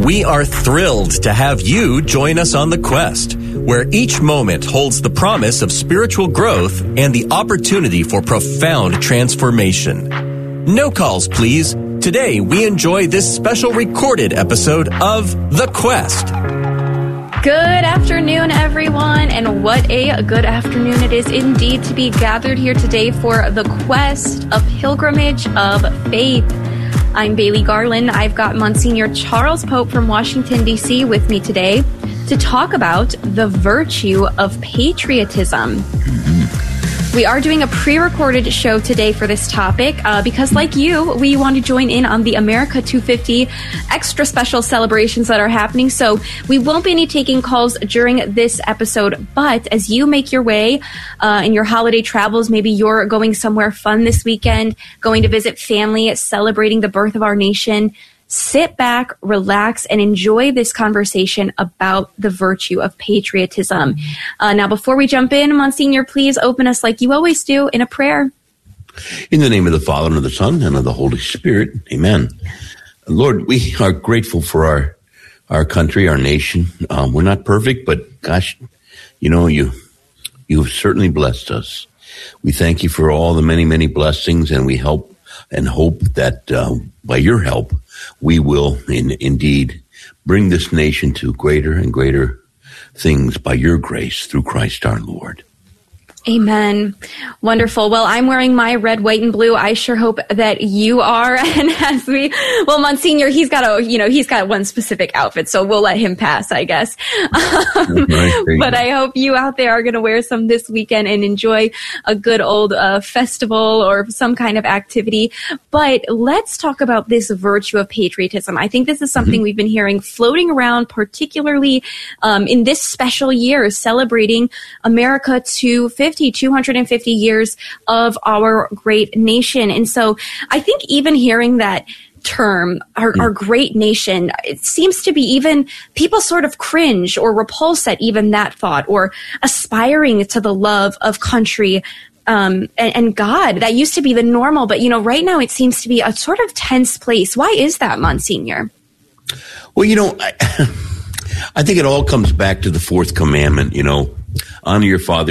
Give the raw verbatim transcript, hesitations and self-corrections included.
We are thrilled to have you join us on the quest, where each moment holds the promise of spiritual growth and the opportunity for profound transformation. No calls, please. Today, we enjoy this special recorded episode of The Quest. Good afternoon, everyone, and what a good afternoon it is indeed to be gathered here today for The Quest, a pilgrimage of faith. I'm Bailey Garland. I've got Monsignor Charles Pope from Washington, D C with me today to talk about the virtue of patriotism. We are doing a pre-recorded show today for this topic uh, because, like you, we want to join in on the America two fifty extra special celebrations that are happening. So we won't be any taking calls during this episode, but as you make your way uh, in your holiday travels, maybe you're going somewhere fun this weekend, going to visit family, celebrating the birth of our nation, sit back, relax, and enjoy this conversation about the virtue of patriotism. Uh, now, before we jump in, Monsignor, please open us like you always do in a prayer. In the name of the Father, and of the Son, and of the Holy Spirit, amen. Lord, we are grateful for our our country, our nation. Um, we're not perfect, but gosh, you know, you you've certainly blessed us. We thank you for all the many, many blessings, and we help and hope that uh, by your help, we will in, indeed bring this nation to greater and greater things by your grace through Christ our Lord. Amen. Wonderful. Well, I'm wearing my red, white, and blue. I sure hope that you are. And as we, well, Monsignor, he's got a, you know, he's got one specific outfit, so we'll let him pass, I guess. Um, right, but I hope you out there are going to wear some this weekend and enjoy a good old uh, festival or some kind of activity. But let's talk about this virtue of patriotism. I think this is something mm-hmm. we've been hearing floating around, particularly um, in this special year, celebrating America two fifty. two hundred fifty years of our great nation. And so I think even hearing that term, our, our great nation, it seems to be even people sort of cringe or repulse at even that thought, or aspiring to the love of country um, and, and God. That used to be the normal, but you know, right now it seems to be a sort of tense place. Why is that, Monsignor? Well, you know, I, I think it all comes back to the fourth commandment, you know, honor your father